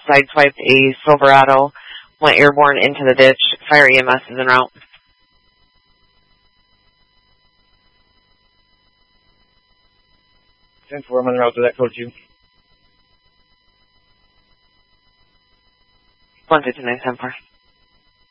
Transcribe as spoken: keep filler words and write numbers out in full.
sideswiped a Silverado, went airborne into the ditch. Fire E M S is en route. ten four, I'm on the route to that code two. one fifty-nine, ten four.